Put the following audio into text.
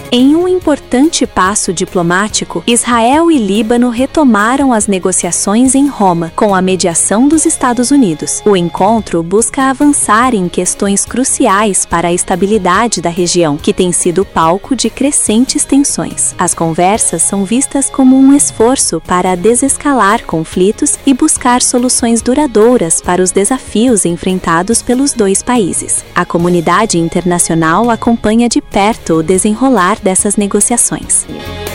Em um importante passo diplomático, Israel e Líbano retomaram as negociações em Roma, com a mediação dos Estados Unidos. O encontro busca avançar em questões cruciais para a estabilidade da região, que tem sido palco de crescentes tensões. As conversas são vistas como um esforço para desescalar conflitos e buscar soluções duradouras para os desafios enfrentados pelos dois países. A comunidade internacional acompanha de perto o desenrolar dessas negociações.